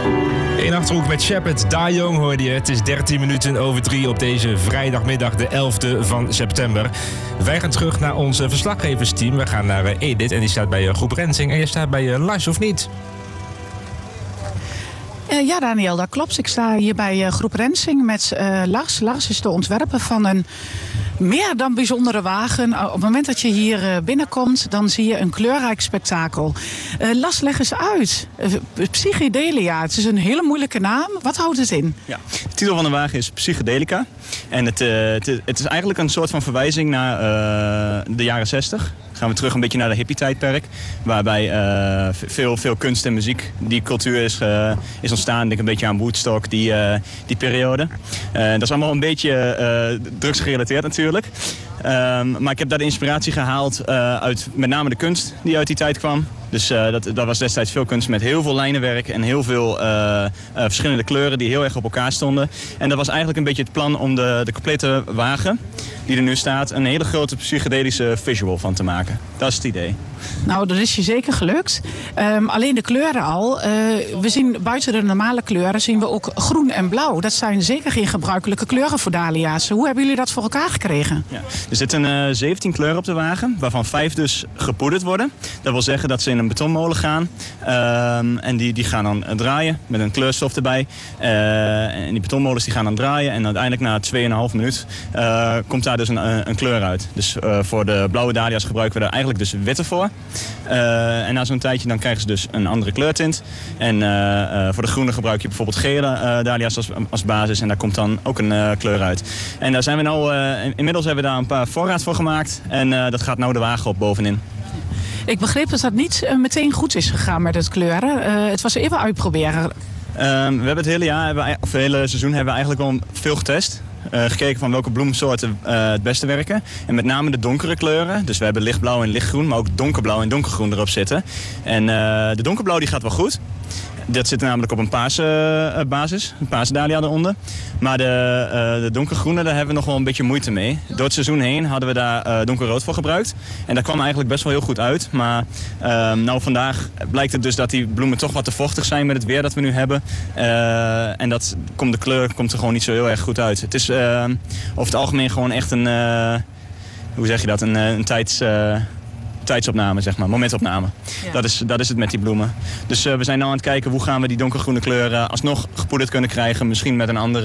In Achterhoek met Shepard, Da Young hoorde je. Het is 13 minuten over 3 op deze vrijdagmiddag, de 11e van september. Wij gaan terug naar ons verslaggeversteam. We gaan naar Edith en die staat bij Groep Rensing. En je staat bij Lars, of niet? Ja, Daniel, dat klopt. Ik sta hier bij Groep Rensing met Lars. Lars is de ontwerper van een meer dan bijzondere wagen. Op het moment dat je hier binnenkomt, dan zie je een kleurrijk spektakel. Lars, leg eens uit. Psychedelia, het is een hele moeilijke naam. Wat houdt het in? Ja, de titel van de wagen is Psychedelica. En het is eigenlijk een soort van verwijzing naar de jaren 60. Dan gaan we terug een beetje naar de hippie-tijdperk. Waarbij veel kunst en muziek, die cultuur is ontstaan. Ik denk een beetje aan Woodstock, die periode. Dat is allemaal een beetje drugsgerelateerd natuurlijk. Maar ik heb daar de inspiratie gehaald uit met name de kunst die uit die tijd kwam. Dus dat was destijds veel kunst met heel veel lijnenwerk en heel veel verschillende kleuren die heel erg op elkaar stonden. En dat was eigenlijk een beetje het plan om de complete wagen die er nu staat een hele grote psychedelische visual van te maken. Dat is het idee. Nou, dat is je zeker gelukt. Alleen de kleuren al. We zien buiten de normale kleuren zien we ook groen en blauw. Dat zijn zeker geen gebruikelijke kleuren voor dahlia's. Hoe hebben jullie dat voor elkaar gekregen? Ja, er zitten 17 kleuren op de wagen, waarvan 5 dus gepoederd worden. Dat wil zeggen dat ze in een betonmolen gaan. En die gaan dan draaien met een kleurstof erbij. En die betonmolens die gaan dan draaien. En uiteindelijk na 2,5 minuut komt daar dus een kleur uit. Dus voor de blauwe dahlia's gebruiken we er eigenlijk dus witte voor. En na zo'n tijdje dan krijgen ze dus een andere kleurtint. En voor de groene gebruik je bijvoorbeeld gele dahlia's als basis. En daar komt dan ook een kleur uit. En daar zijn we nou, inmiddels hebben we daar een paar voorraad voor gemaakt. En dat gaat nou de wagen op bovenin. Ik begreep dat dat niet meteen goed is gegaan met het kleuren. Het was even uitproberen. We hebben het hele jaar, of het hele seizoen hebben we eigenlijk wel veel getest. Gekeken van welke bloemsoorten het beste werken. En met name de donkere kleuren. Dus we hebben lichtblauw en lichtgroen, maar ook donkerblauw en donkergroen erop zitten. En de donkerblauw die gaat wel goed. Dat zit namelijk op een paarse basis, een paarse dahlia eronder. Maar de donkergroene, daar hebben we nog wel een beetje moeite mee. Door het seizoen heen hadden we daar donkerrood voor gebruikt. En dat kwam eigenlijk best wel heel goed uit. Maar nou vandaag blijkt het dus dat die bloemen toch wat te vochtig zijn met het weer dat we nu hebben. En de kleur komt er gewoon niet zo heel erg goed uit. Het is over het algemeen gewoon echt een, hoe zeg je dat, een tijdsopname, zeg maar, momentopname. Ja. Dat is het met die bloemen. Dus we zijn nu aan het kijken hoe gaan we die donkergroene kleuren alsnog gepoederd kunnen krijgen. Misschien met een andere